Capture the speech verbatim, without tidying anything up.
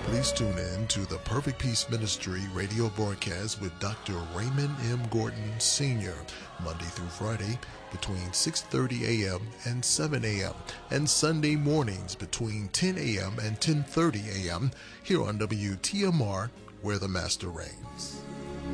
Please tune in to the Perfect Peace Ministry radio broadcast with Doctor Raymond M. Gordon Senior Monday through Friday between six thirty a.m. and seven a.m. and Sunday mornings between ten a.m. and ten thirty a.m. here on W T M R, where the Master reigns.